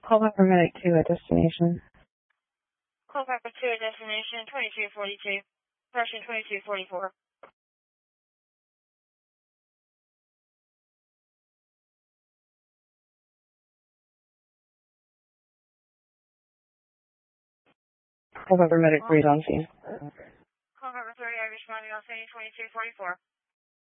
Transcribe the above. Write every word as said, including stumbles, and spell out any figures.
Call back paramedic to a destination. Call back to a destination, twenty-two forty-two. Person twenty-two forty-four. Call back paramedic three on scene. Call back three, I responded on scene, twenty-two forty-four.